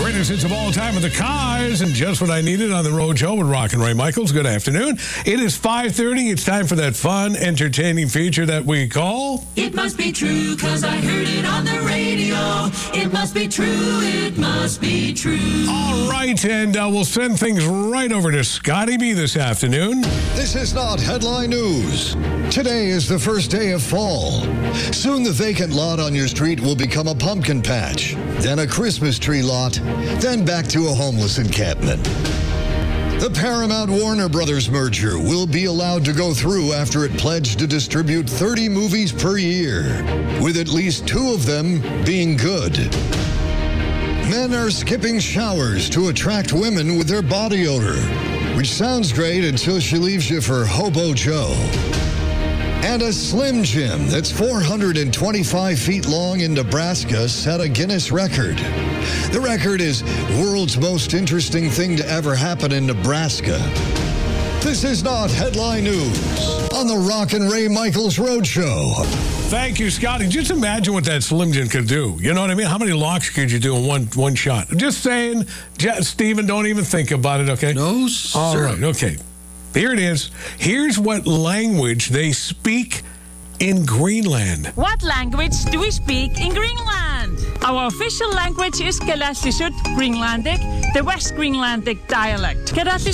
Greatest hits of all time with the Cars and just what I needed on the Road Show with Rock and Ray Michaels. Good afternoon. It is 5:30. It's time for that fun, entertaining feature that we call... It must be true, 'cause I heard it on the radio. It must be true, it must be true. All right, and we'll send things right over to Scotty B this afternoon. This is not headline news. Today is the first day of fall. Soon the vacant lot on your street will become a pumpkin patch, then a Christmas tree lot, then back to a homeless encampment. The Paramount-Warner Brothers merger will be allowed to go through after it pledged to distribute 30 movies per year, with at least 2 of them being good. Men are skipping showers to attract women with their body odor, which sounds great until she leaves you for Hobo Joe. And a Slim Jim that's 425 feet long in Nebraska set a Guinness record. The record is world's most interesting thing to ever happen in Nebraska. This is not headline news on the Rock and Ray Michaels Road Show. Thank you, Scotty. Just imagine what that Slim Jim could do. You know what I mean? How many locks could you do in one shot? Just saying. Stephen, don't even think about it, okay? No, sir. All right, okay. Here it is. Here's what language they speak in Greenland. What language do we speak in Greenland? Our official language is Kalaallisut Greenlandic, the West Greenlandic dialect.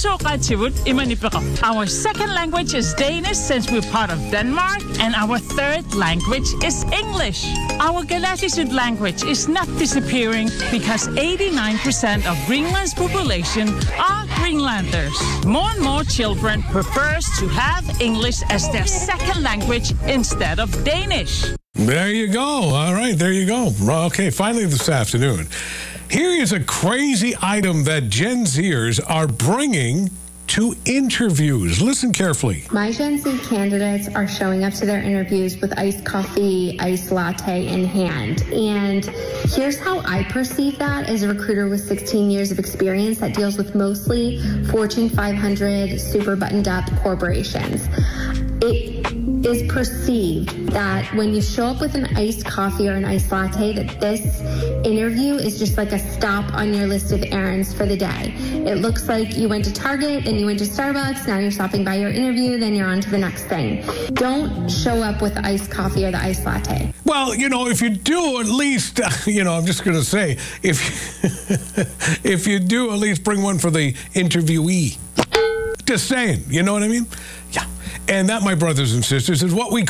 Our second language is Danish, since we're part of Denmark, and our third language is English. Our Kalaallisut language is not disappearing because 89% of Greenland's population are Greenlanders. More and more children prefers to have English as their second language instead of Danish. There you go. All right, there you go. Okay, finally this afternoon. Here is a crazy item that Gen Zers are bringing to interviews. Listen carefully. My Gen Z candidates are showing up to their interviews with iced coffee, iced latte in hand. And here's how I perceive that as a recruiter with 16 years of experience that deals with mostly Fortune 500 super buttoned up corporations. It is perceived that when you show up with an iced coffee or an iced latte, that this interview is just like a stop on your list of errands for the day. It looks like you went to Target, then you went to Starbucks, now you're stopping by your interview, then you're on to the next thing. Don't show up with the iced coffee or the iced latte. Well, you know, if you do at least, I'm just going to say, if you do at least bring one for the interviewee. Just saying, you know what I mean? Yeah. And that, my brothers and sisters, is what we